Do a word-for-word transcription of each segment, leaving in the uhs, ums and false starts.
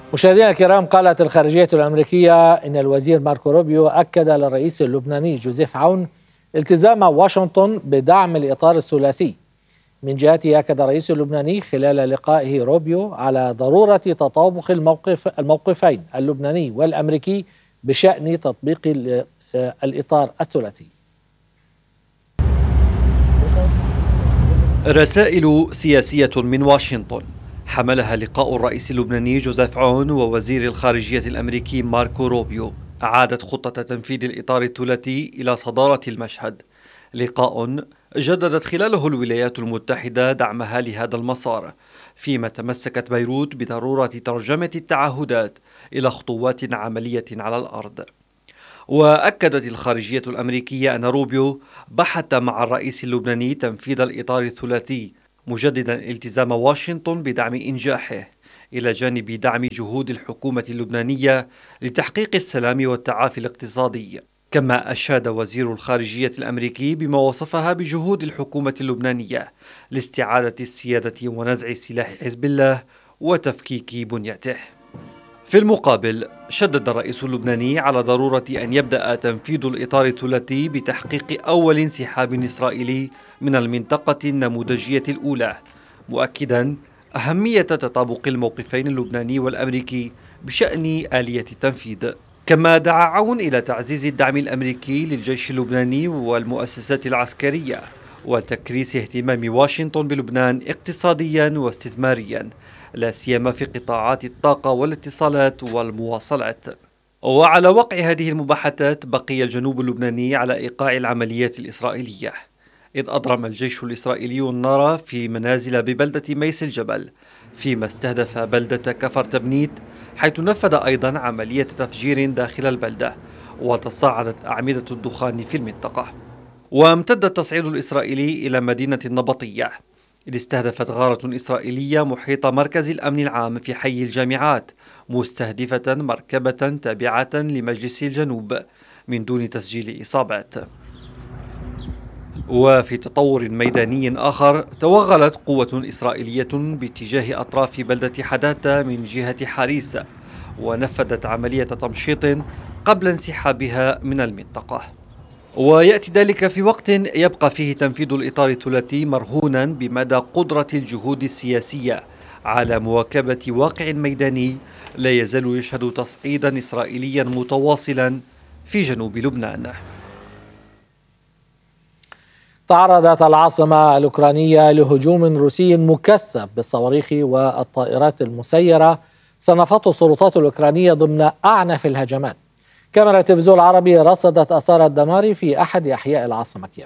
مشاهدينا الكرام، قالت الخارجية الأمريكية إن الوزير ماركو روبيو أكد للرئيس اللبناني جوزيف عون التزام واشنطن بدعم الإطار الثلاثي. من جهته أكد الرئيس اللبناني خلال لقائه روبيو على ضرورة تطابق الموقف الموقفين اللبناني والأمريكي بشأن تطبيق الإطار الثلاثي. رسائل سياسية من واشنطن حملها لقاء الرئيس اللبناني جوزيف عون ووزير الخارجية الأمريكي ماركو روبيو أعادت خطة تنفيذ الإطار الثلاثي إلى صدارة المشهد. لقاء جددت خلاله الولايات المتحدة دعمها لهذا المسار، فيما تمسكت بيروت بضرورة ترجمة التعهدات إلى خطوات عملية على الأرض. وأكدت الخارجية الأمريكية أن روبيو بحث مع الرئيس اللبناني تنفيذ الإطار الثلاثي، مجددا التزام واشنطن بدعم إنجاحه إلى جانب دعم جهود الحكومة اللبنانية لتحقيق السلام والتعافي الاقتصادي. كما أشاد وزير الخارجية الأمريكي بما وصفها بجهود الحكومة اللبنانية لاستعادة السيادة ونزع سلاح حزب الله وتفكيك بنيته. في المقابل، شدد الرئيس اللبناني على ضرورة أن يبدأ تنفيذ الإطار الثلاثي بتحقيق أول انسحاب إسرائيلي من المنطقة النموذجية الأولى، مؤكدا أهمية تطابق الموقفين اللبناني والأمريكي بشأن آلية التنفيذ. كما دعا عون إلى تعزيز الدعم الأمريكي للجيش اللبناني والمؤسسات العسكرية وتكريس اهتمام واشنطن بلبنان اقتصاديا واستثماريا، لا سيما في قطاعات الطاقة والاتصالات والمواصلات. وعلى وقع هذه المباحثات بقي الجنوب اللبناني على إيقاع العمليات الإسرائيلية، إذ أضرم الجيش الإسرائيلي النار في منازل ببلدة ميس الجبل، فيما استهدف بلدة كفر تبنيت، حيث نفذ أيضا عملية تفجير داخل البلدة، وتصاعدت أعمدة الدخان في المنطقة. وامتد التصعيد الإسرائيلي إلى مدينة النبطية، إذ استهدفت غارة إسرائيلية محيط مركز الأمن العام في حي الجامعات، مستهدفة مركبة تابعة لمجلس الجنوب من دون تسجيل إصابات. وفي تطور ميداني آخر، توغلت قوة إسرائيلية باتجاه أطراف بلدة حداثة من جهة حاريس، ونفذت عملية تمشيط قبل انسحابها من المنطقة. ويأتي ذلك في وقت يبقى فيه تنفيذ الإطار الثلاثي مرهونا بمدى قدرة الجهود السياسية على مواكبة واقع ميداني لا يزال يشهد تصعيدا إسرائيليا متواصلا في جنوب لبنان. تعرضت العاصمة الأوكرانية لهجوم روسي مكثف بالصواريخ والطائرات المسيرة صنفته السلطات الأوكرانية ضمن أعنف الهجمات. كاميرا التلفزيون العربي رصدت آثار الدمار في أحد أحياء العاصمة كييف.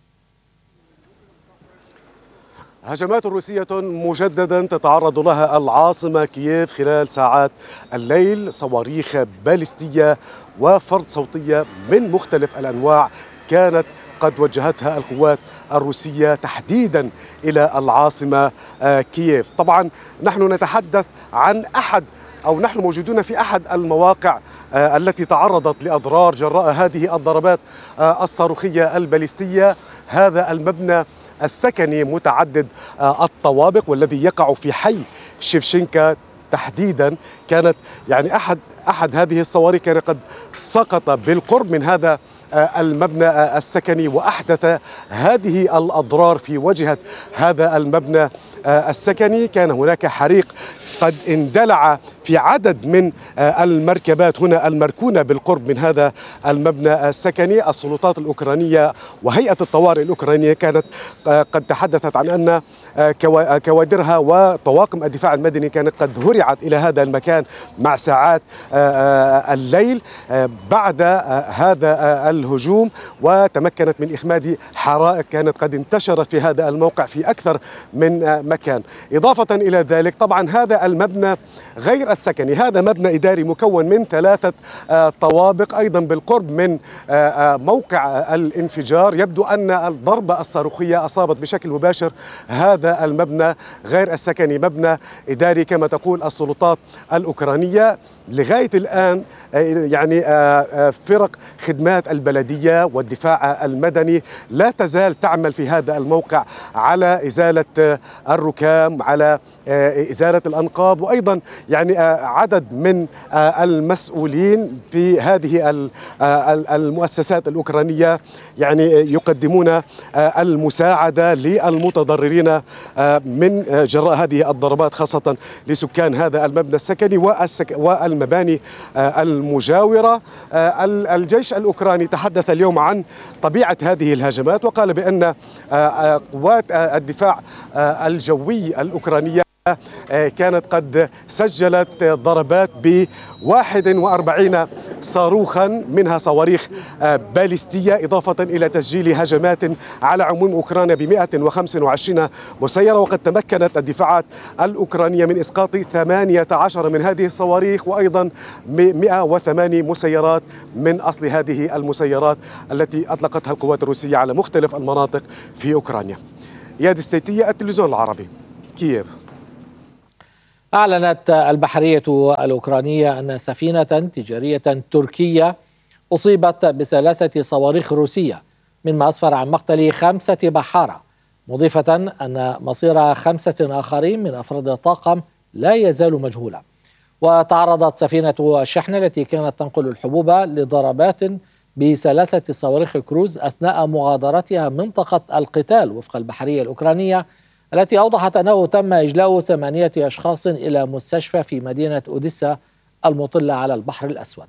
هجمات روسية مجددا تتعرض لها العاصمة كييف خلال ساعات الليل، صواريخ باليستية وفرد صوتية من مختلف الأنواع كانت قد وجهتها القوات الروسية تحديدا إلى العاصمة كييف. طبعا نحن نتحدث عن أحد أو نحن موجودون في أحد المواقع التي تعرضت لأضرار جراء هذه الضربات الصاروخية الباليستية. هذا المبنى السكني متعدد الطوابق والذي يقع في حي شيفشينكا تحديدا، كانت يعني أحد أحد هذه الصواريخ كان قد سقط بالقرب من هذا المبنى السكني وأحدث هذه الأضرار في وجهة هذا المبنى السكني. كان هناك حريق قد اندلع في عدد من المركبات هنا المركونة بالقرب من هذا المبنى السكني. السلطات الأوكرانية وهيئة الطوارئ الأوكرانية كانت قد تحدثت عن أن كوادرها وطواقم الدفاع المدني كانت قد هرعت إلى هذا المكان مع ساعات الليل بعد هذا الهجوم، وتمكنت من إخماد حرائق كانت قد انتشرت في هذا الموقع في أكثر من مكان. إضافة إلى ذلك طبعا هذا المبنى غير السكني، هذا مبنى إداري مكون من ثلاثة طوابق أيضا بالقرب من موقع الانفجار. يبدو أن الضربة الصاروخية أصابت بشكل مباشر هذا المبنى غير السكني، مبنى إداري كما تقول السلطات الأوكرانية. لغاية الآن يعني فرق خدمات البلدية والدفاع المدني لا تزال تعمل في هذا الموقع على إزالة الركام، على إزالة الأنقاض، وأيضا يعني عدد من المسؤولين في هذه المؤسسات الأوكرانية يعني يقدمون المساعدة للمتضررين من جراء هذه الضربات، خاصة لسكان هذا المبنى السكني والمباني المجاورة. الجيش الأوكراني تحدث اليوم عن طبيعة هذه الهجمات وقال بأن قوات الدفاع الجوي الأوكرانية كانت قد سجلت ضربات ب واحد وأربعين صاروخا منها صواريخ باليستية، إضافة إلى تسجيل هجمات على عموم أوكرانيا ب مئة وخمسة وعشرين مسيرة. وقد تمكنت الدفاعات الأوكرانية من إسقاط ثمانية عشر من هذه الصواريخ، وأيضا مئة وثمانية مسيرات من أصل هذه المسيرات التي أطلقتها القوات الروسية على مختلف المناطق في أوكرانيا. إياد ستيتية، التلفزيون العربي، كييف. أعلنت البحرية الأوكرانية أن سفينة تجارية تركية أصيبت بثلاثة صواريخ روسية، مما أسفر عن مقتل خمسة بحارة، مضيفة أن مصير خمسة آخرين من أفراد الطاقم لا يزال مجهولا. وتعرضت سفينة الشحن التي كانت تنقل الحبوب لضربات بثلاثة صواريخ كروز أثناء مغادرتها منطقة القتال، وفق البحرية الأوكرانية التي أوضحت أنه تم إجلاء ثمانية أشخاص إلى مستشفى في مدينة أوديسا المطلة على البحر الأسود.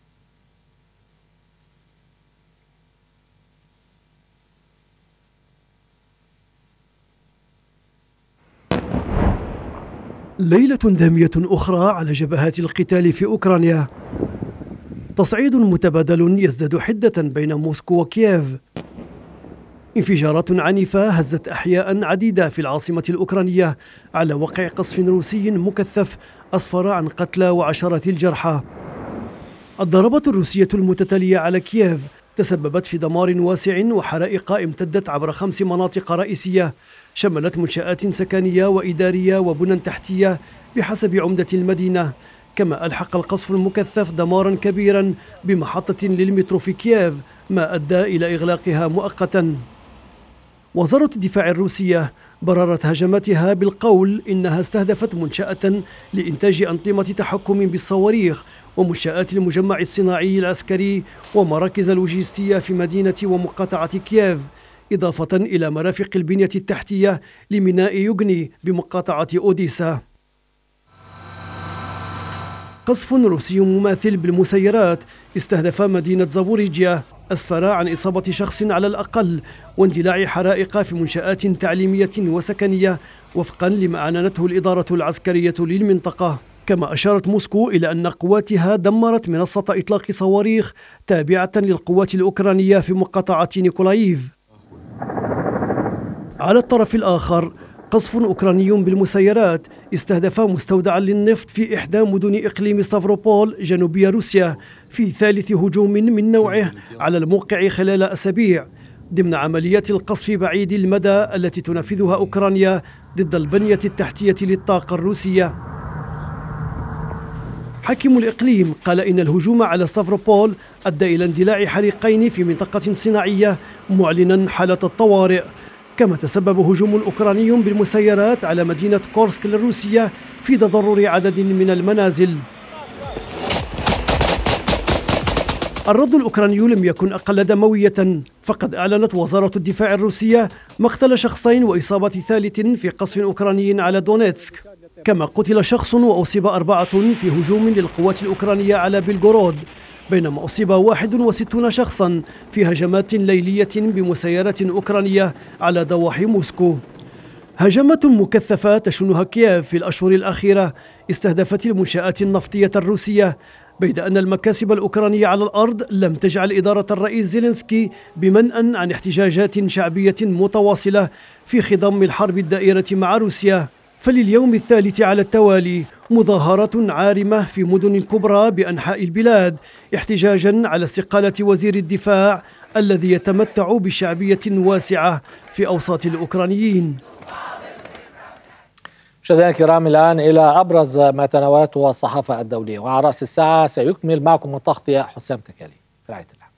ليلة دامية أخرى على جبهات القتال في أوكرانيا. تصعيد متبادل يزداد حدة بين موسكو وكييف. انفجارات عنيفة هزت أحياء عديدة في العاصمة الأوكرانية على وقع قصف روسي مكثف أسفر عن قتلى وعشرات الجرحى. الضربات الروسية المتتالية على كييف تسببت في دمار واسع وحرائق امتدت عبر خمس مناطق رئيسية شملت منشآت سكنية وإدارية وبنى تحتية بحسب عمدة المدينة. كما ألحق القصف المكثف دمارا كبيرا بمحطة للمترو في كييف، ما أدى إلى إغلاقها مؤقتا. وزارة الدفاع الروسية بررت هجماتها بالقول إنها استهدفت منشأة لإنتاج أنظمة تحكم بالصواريخ ومنشآت المجمع الصناعي العسكري ومراكز لوجستية في مدينة ومقاطعة كييف، إضافة إلى مرافق البنية التحتية لميناء يوغني بمقاطعة أوديسا. قصف روسي مماثل بالمسيرات استهدف مدينة زابوريجيا أسفر عن إصابة شخص على الأقل واندلاع حرائق في منشآت تعليمية وسكنية وفقا لما أعلنته الإدارة العسكرية للمنطقة. كما أشارت موسكو إلى أن قواتها دمرت منصة إطلاق صواريخ تابعة للقوات الأوكرانية في مقاطعة نيكولايف. على الطرف الآخر، قصف أوكراني بالمسيرات استهدف مستودعا للنفط في إحدى مدن إقليم ستافروبول جنوبي روسيا في ثالث هجوم من نوعه على الموقع خلال أسابيع، ضمن عمليات القصف بعيد المدى التي تنفذها أوكرانيا ضد البنية التحتية للطاقة الروسية. حاكم الإقليم قال إن الهجوم على ستافروبول أدى إلى اندلاع حريقين في منطقة صناعية، معلنا حالة الطوارئ. كما تسبب هجوم أوكراني بالمسيرات على مدينة كورسك الروسية في تضرر عدد من المنازل. الرد الأوكراني لم يكن أقل دموية، فقد أعلنت وزارة الدفاع الروسية مقتل شخصين وإصابة ثالث في قصف أوكراني على دونيتسك. كما قتل شخص وأصيب أربعة في هجوم للقوات الأوكرانية على بلغورود، بينما أصيب واحد وستون شخصا في هجمات ليلية بمسيرات أوكرانية على ضواحي موسكو. هجمات مكثفة تشنها كييف في الأشهر الأخيرة استهدفت المنشآت النفطية الروسية، بيد أن المكاسب الأوكرانية على الأرض لم تجعل إدارة الرئيس زيلينسكي بمنأى عن احتجاجات شعبية متواصلة في خضم الحرب الدائرة مع روسيا. فلليوم الثالث على التوالي مظاهرات عارمة في مدن كبرى بأنحاء البلاد احتجاجا على استقالة وزير الدفاع الذي يتمتع بشعبية واسعة في أوساط الأوكرانيين. مشاهدينا الكرام، الآن إلى أبرز ما تناولته الصحافة الدولية، وعلى رأس الساعة سيكمل معكم التغطية حسام تكالي. في رعاية الله.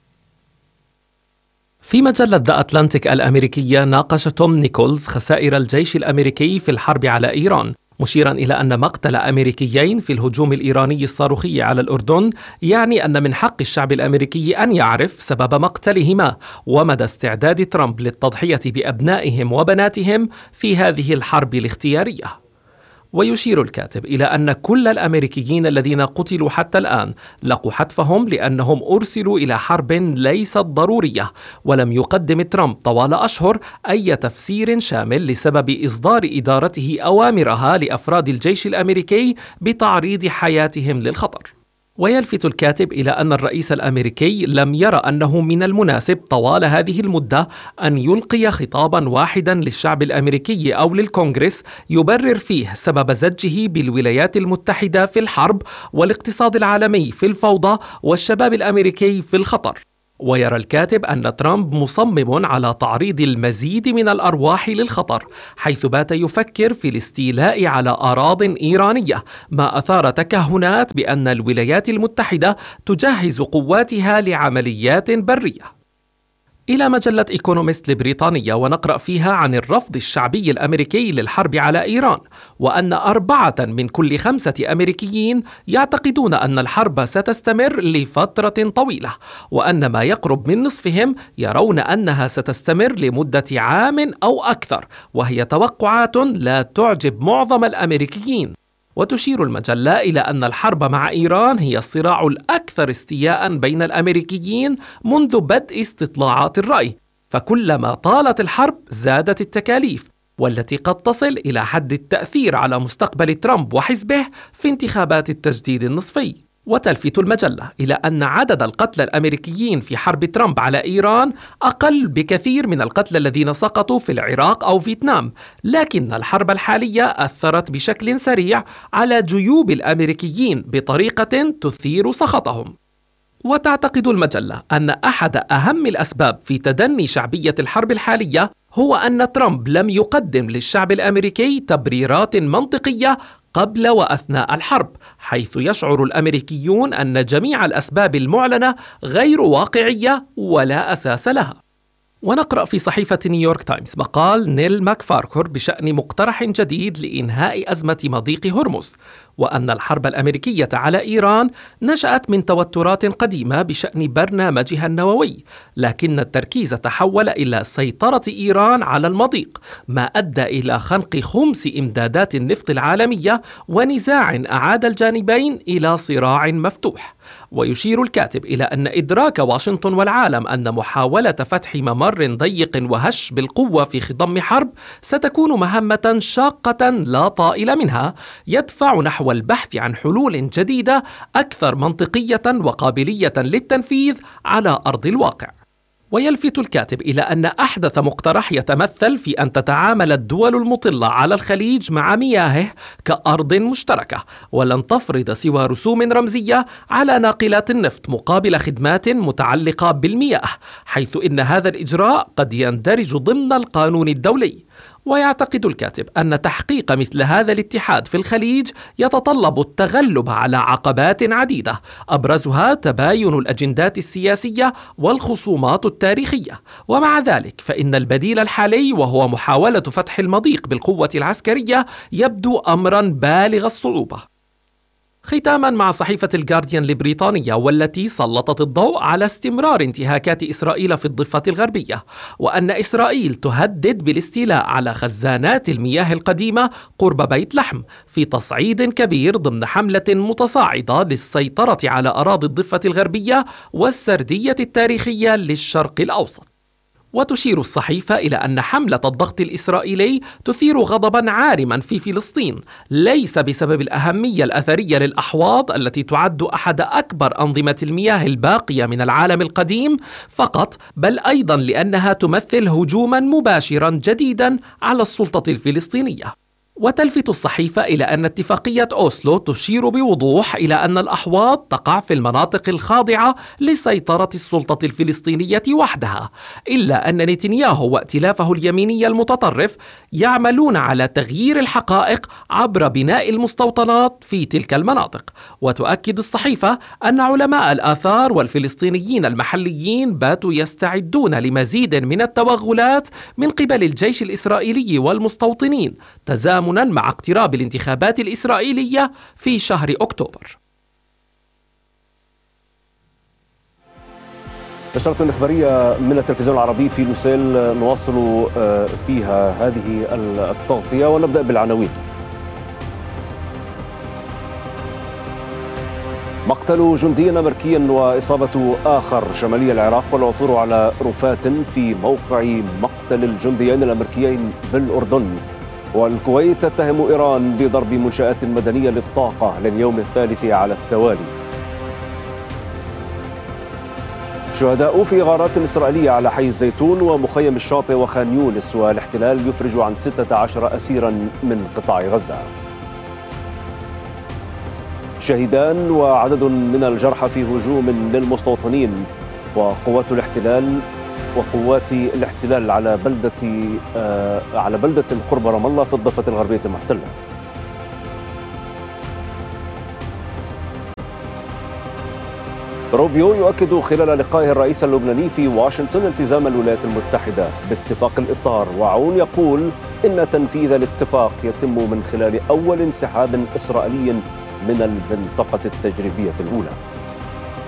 في مجلة ذا أتلانتيك الأمريكية ناقش توم نيكولز خسائر الجيش الأمريكي في الحرب على إيران، مشيرا إلى أن مقتل أمريكيين في الهجوم الإيراني الصاروخي على الأردن يعني أن من حق الشعب الأمريكي أن يعرف سبب مقتلهما ومدى استعداد ترامب للتضحية بأبنائهم وبناتهم في هذه الحرب الاختيارية. ويشير الكاتب إلى أن كل الأمريكيين الذين قتلوا حتى الآن لقوا حتفهم لأنهم أرسلوا إلى حرب ليست ضرورية، ولم يقدم ترامب طوال أشهر أي تفسير شامل لسبب إصدار إدارته أوامرها لأفراد الجيش الأمريكي بتعريض حياتهم للخطر. ويلفت الكاتب إلى أن الرئيس الأمريكي لم يرى أنه من المناسب طوال هذه المدة أن يلقي خطابا واحدا للشعب الأمريكي أو للكونغرس يبرر فيه سبب زجه بالولايات المتحدة في الحرب والاقتصاد العالمي في الفوضى والشباب الأمريكي في الخطر. ويرى الكاتب أن ترامب مصمم على تعريض المزيد من الأرواح للخطر، حيث بات يفكر في الاستيلاء على أراضٍ إيرانية، ما أثار تكهنات بأن الولايات المتحدة تجهز قواتها لعمليات برية. إلى مجلة إيكونومست البريطانية، ونقرأ فيها عن الرفض الشعبي الأمريكي للحرب على إيران، وأن أربعة من كل خمسة أمريكيين يعتقدون أن الحرب ستستمر لفترة طويلة، وأن ما يقرب من نصفهم يرون أنها ستستمر لمدة عام أو أكثر، وهي توقعات لا تعجب معظم الأمريكيين. وتشير المجلة إلى أن الحرب مع إيران هي الصراع الأكثر استياء بين الأمريكيين منذ بدء استطلاعات الرأي، فكلما طالت الحرب زادت التكاليف، والتي قد تصل إلى حد التأثير على مستقبل ترامب وحزبه في انتخابات التجديد النصفي. وتلفت المجلة إلى أن عدد القتلى الأمريكيين في حرب ترامب على إيران أقل بكثير من القتلى الذين سقطوا في العراق أو فيتنام، لكن الحرب الحالية أثرت بشكل سريع على جيوب الأمريكيين بطريقة تثير سخطهم. وتعتقد المجلة أن أحد أهم الأسباب في تدني شعبية الحرب الحالية هو أن ترامب لم يقدم للشعب الأمريكي تبريرات منطقية قبل وأثناء الحرب، حيث يشعر الأمريكيون أن جميع الأسباب المعلنة غير واقعية ولا أساس لها. ونقرأ في صحيفة نيويورك تايمز مقال نيل ماكفاركور بشأن مقترح جديد لإنهاء أزمة مضيق هرمز، وأن الحرب الأمريكية على إيران نشأت من توترات قديمة بشأن برنامجها النووي، لكن التركيز تحول إلى سيطرة إيران على المضيق، ما أدى إلى خنق خمس إمدادات النفط العالمية ونزاع أعاد الجانبين إلى صراع مفتوح. ويشير الكاتب إلى أن إدراك واشنطن والعالم أن محاولة فتح ممر ضيق وهش بالقوة في خضم حرب ستكون مهمة شاقة لا طائل منها، يدفع نحو والبحث عن حلول جديدة أكثر منطقية وقابلية للتنفيذ على أرض الواقع. ويلفت الكاتب إلى أن أحدث مقترح يتمثل في أن تتعامل الدول المطلة على الخليج مع مياهه كأرض مشتركة، ولن تفرض سوى رسوم رمزية على ناقلات النفط مقابل خدمات متعلقة بالمياه، حيث إن هذا الإجراء قد يندرج ضمن القانون الدولي. ويعتقد الكاتب أن تحقيق مثل هذا الاتحاد في الخليج يتطلب التغلب على عقبات عديدة، أبرزها تباين الأجندات السياسية والخصومات التاريخية. ومع ذلك فإن البديل الحالي، وهو محاولة فتح المضيق بالقوة العسكرية، يبدو أمرا بالغ الصعوبة. ختاما مع صحيفة الجارديان البريطانية، والتي سلطت الضوء على استمرار انتهاكات إسرائيل في الضفة الغربية، وأن إسرائيل تهدد بالاستيلاء على خزانات المياه القديمة قرب بيت لحم في تصعيد كبير ضمن حملة متصاعدة للسيطرة على أراضي الضفة الغربية والسردية التاريخية للشرق الأوسط. وتشير الصحيفة إلى أن حملة الضغط الإسرائيلي تثير غضبا عارما في فلسطين، ليس بسبب الأهمية الأثرية للأحواض التي تعد أحد أكبر أنظمة المياه الباقية من العالم القديم فقط، بل أيضا لأنها تمثل هجوما مباشرا جديدا على السلطة الفلسطينية. وتلفت الصحيفة إلى أن اتفاقية أوسلو تشير بوضوح إلى أن الأحواض تقع في المناطق الخاضعة لسيطرة السلطة الفلسطينية وحدها، إلا أن نتنياهو وائتلافه اليميني المتطرف يعملون على تغيير الحقائق عبر بناء المستوطنات في تلك المناطق. وتؤكد الصحيفة أن علماء الآثار والفلسطينيين المحليين باتوا يستعدون لمزيد من التوغلات من قبل الجيش الإسرائيلي والمستوطنين، تزامن تزامنا مع اقتراب الانتخابات الإسرائيلية في شهر أكتوبر. نشرة إخبارية من التلفزيون العربي في لوسيل نواصل فيها هذه التغطية ونبدأ بالعناوين. مقتل جندي أمريكي وإصابة آخر شمالي العراق والعثور على رفات في موقع مقتل الجنديين الأمريكيين بالأردن. والكويت تتهم إيران بضرب منشآت مدنية للطاقة لليوم الثالث على التوالي. شهداء في غارات إسرائيلية على حي الزيتون ومخيم الشاطئ وخان يونس، والاحتلال يفرج عن ستة عشر أسيرا من قطاع غزة. شهيدان وعدد من الجرحى في هجوم للمستوطنين وقوات الاحتلال وقوات الاحتلال على بلدة آه على بلدة قرب رام الله في الضفة الغربية المحتلة. روبيو يؤكد خلال لقائه الرئيس اللبناني في واشنطن التزام الولايات المتحدة باتفاق الإطار، وعون يقول إن تنفيذ الاتفاق يتم من خلال أول انسحاب إسرائيلي من المنطقة التجريبية الأولى.